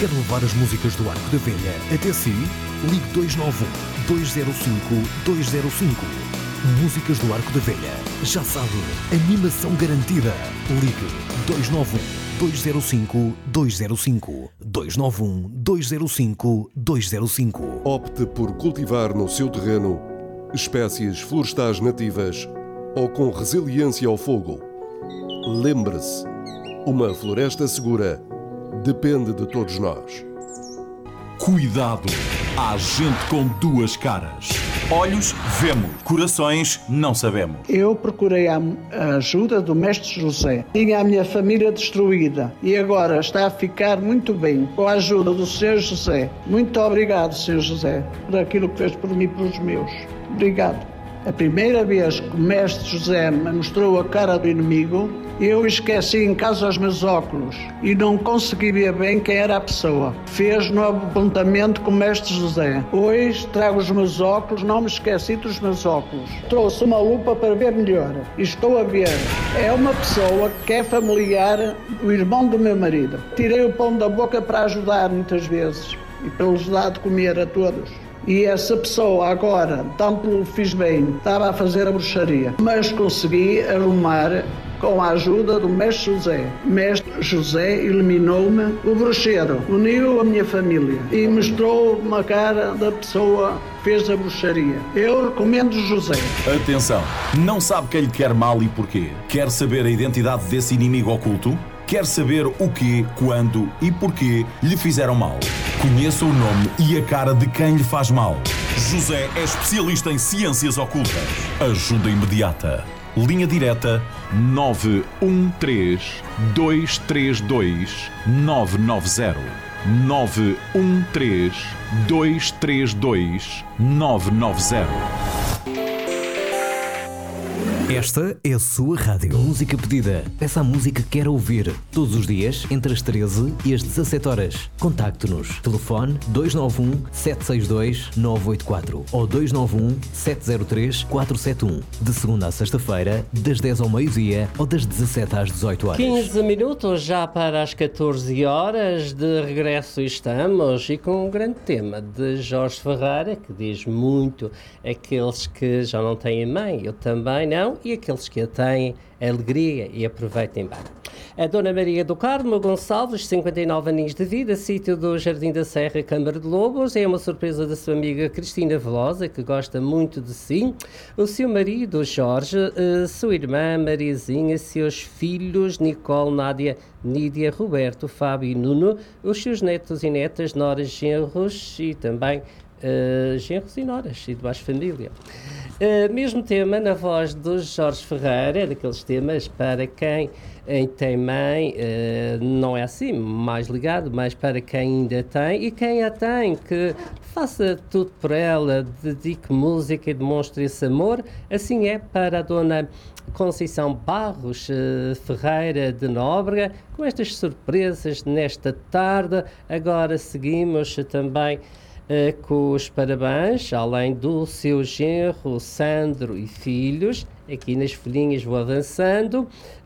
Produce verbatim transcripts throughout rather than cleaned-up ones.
Quer levar as músicas do Arco da Velha até si? Ligue dois nove um, dois zero cinco, dois zero cinco. Músicas do Arco da Velha. Já sabe, animação garantida. Ligue dois nove um, dois zero cinco, dois zero cinco. dois nove um, dois zero cinco, dois zero cinco. Opte por cultivar no seu terreno espécies florestais nativas ou com resiliência ao fogo. Lembre-se, uma floresta segura depende de todos nós. Cuidado! Há gente com duas caras. Olhos, vemos. Corações, não sabemos. Eu procurei a ajuda do Mestre José. Tinha a minha família destruída e agora está a ficar muito bem com a ajuda do senhor José. Muito obrigado, senhor José, por aquilo que fez por mim e pelos meus. Obrigado. A primeira vez que o Mestre José me mostrou a cara do inimigo, eu esqueci em casa os meus óculos e não consegui ver bem quem era a pessoa. Fez novo apontamento com o Mestre José. Hoje trago os meus óculos, não me esqueci dos meus óculos. Trouxe uma lupa para ver melhor e estou a ver. É uma pessoa que é familiar do irmão do meu marido. Tirei o pão da boca para ajudar muitas vezes e para lhes dar de comer a todos. E essa pessoa agora, tanto lhe fiz bem, estava a fazer a bruxaria, mas consegui arrumar com a ajuda do Mestre José. Mestre José eliminou-me o bruxeiro, uniu a minha família e mostrou uma cara da pessoa que fez a bruxaria. Eu recomendo José. Atenção, não sabe quem lhe quer mal e porquê? Quer saber a identidade desse inimigo oculto? Quer saber o quê, quando e porquê lhe fizeram mal? Conheça o nome e a cara de quem lhe faz mal. José é especialista em ciências ocultas. Ajuda imediata. Linha direta nove um três, dois três dois, nove nove zero. nove um três, dois três dois, nove nove zero. Esta é a sua rádio. Música pedida. Peça a música que quer ouvir. Todos os dias, entre as treze e as dezassete horas. Contacte-nos. Telefone dois nove um, sete seis dois, nove oito quatro ou dois nove um, sete zero três, quatro sete um. De segunda a sexta-feira, das dez ao meio-dia ou das dezassete às dezoito horas. quinze minutos já para as catorze horas. De regresso estamos e com um grande tema de Jorge Ferreira, que diz muito aqueles que já não têm mãe. Eu também não. E aqueles que a têm, alegria e aproveitem bem. A Dona Maria do Carmo Gonçalves, cinquenta e nove aninhos de vida, sítio do Jardim da Serra, Câmara de Lobos, é uma surpresa da sua amiga Cristina Velosa, que gosta muito de si, o seu marido Jorge, a sua irmã Mariazinha, seus filhos Nicole, Nádia, Nídia, Roberto, Fábio e Nuno, os seus netos e netas, noras, genros e também uh, genros e noras e de baixa família. Uh, mesmo tema na voz do Jorge Ferreira, é daqueles temas para quem uh, tem mãe, uh, não é assim, mais ligado, mas para quem ainda tem e quem a tem, que faça tudo por ela, dedique música e demonstre esse amor. Assim é para a Dona Conceição Barros uh, Ferreira de Nóbrega, com estas surpresas nesta tarde. Agora seguimos uh, também Uh, com os parabéns, além do seu genro Sandro e filhos, aqui nas folhinhas vou avançando,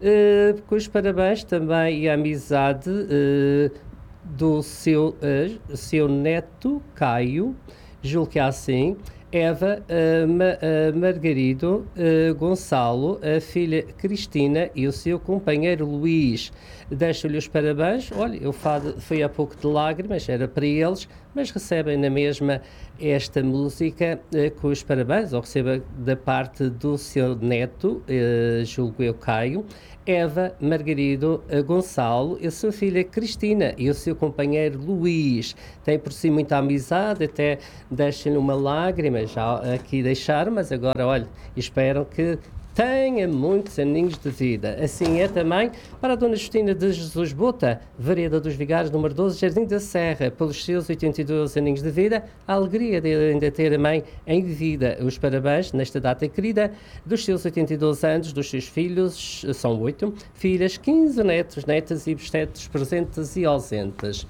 uh, com os parabéns também e a amizade uh, do seu, uh, seu neto Caio, julgo que é assim, Eva, uh, Ma, uh, Margarido, uh, Gonçalo, a filha Cristina e o seu companheiro Luís. Deixo-lhe os parabéns. Olha, eu fui há pouco de lágrimas, era para eles, mas recebem na mesma esta música uh, com os parabéns, ou receba da parte do seu neto, uh, julgo eu Caio, Eva, Margarido, uh, Gonçalo, a sua filha Cristina e o seu companheiro Luís. Tem por si muita amizade, até deixem uma lágrima, já aqui deixaram, mas agora, olha, esperam que tenha muitos aninhos de vida. Assim é também para a Dona Justina de Jesus Bota, Vereda dos Vigários, número doze, Jardim da Serra, pelos seus oitenta e dois aninhos de vida, a alegria de ainda ter a mãe em vida. Os parabéns nesta data querida dos seus oitenta e dois anos, dos seus filhos, são oito, filhas, quinze netos, netas e bisnetos presentes e ausentes.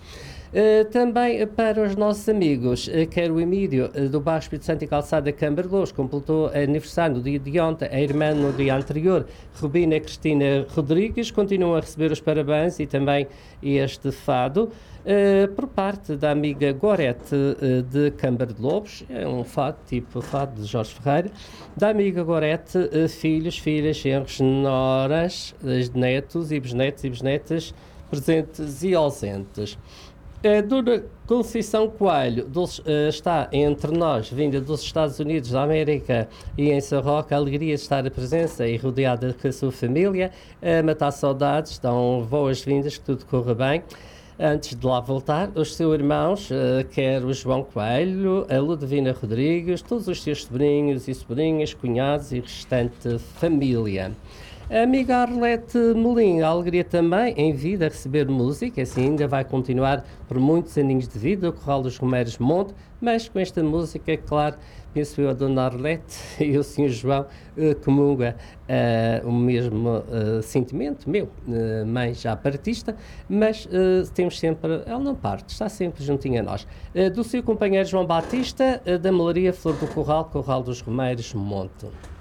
Uh, também uh, para os nossos amigos, uh, quer o Emílio, uh, do bairro Espírito Santo e Calçada Câmara de Lourdes, completou aniversário no dia de ontem, a irmã no dia anterior, Rubina Cristina Rodrigues, continuam a receber os parabéns e também este fado, uh, por parte da amiga Gorete uh, de Câmara de Lobos, é um fado, tipo fado de Jorge Ferreira, da amiga Gorete, uh, filhos, filhas, genros, noras, uh, netos e bisnetos e bisnetas, presentes e ausentes. A Dona Conceição Coelho dos, uh, está entre nós, vinda dos Estados Unidos da América e em Sarroca, a alegria de estar a presença e rodeada com a sua família, a matar saudades, dão boas-vindas, que tudo corra bem. Antes de lá voltar, os seus irmãos, uh, quer o João Coelho, a Ludovina Rodrigues, todos os seus sobrinhos e sobrinhas, cunhados e restante família. A amiga Arlete Melim, a alegria também em vida a receber música, assim ainda vai continuar por muitos aninhos de vida, o Corral dos Romeiros Monte, mas com esta música, claro, penso eu, a Dona Arlete e o senhor João uh, comunga uh, o mesmo uh, sentimento, meu, uh, mãe já partista, mas uh, temos sempre, ela não parte, está sempre juntinho a nós. Uh, do seu companheiro João Batista, uh, da Malaria Flor do Corral, Corral dos Romeiros Monte.